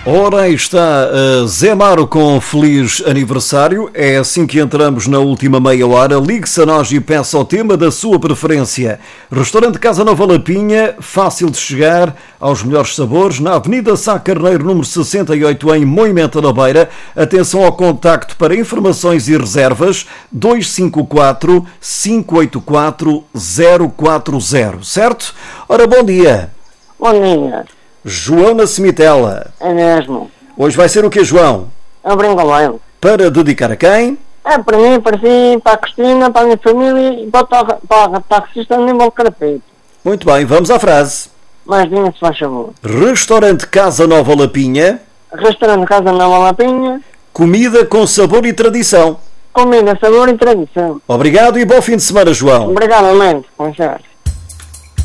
Ora, aí está Zé Maro com feliz aniversário. É assim que entramos na última meia hora. Ligue-se a nós e peça o tema da sua preferência. Restaurante Casa Nova Lapinha, fácil de chegar aos melhores sabores, na Avenida Sá Carneiro, número 68, em Moimenta da Beira. Atenção ao contacto para informações e reservas 254 584 040, certo? Ora, bom dia. Bom dia. João na Semitela. É mesmo. Hoje vai ser o quê, João? É o brincadeiro. Para dedicar a quem? É para mim, para si, para a Cristina, para a minha família e para a taxista no nível carapete. Muito bem, vamos à frase. Mas diga se faz favor. Restaurante Casa Nova Lapinha. Restaurante Casa Nova Lapinha. Comida com sabor e tradição. Comida, sabor e tradição. Obrigado e bom fim de semana, João. Obrigado, mente. Com licença.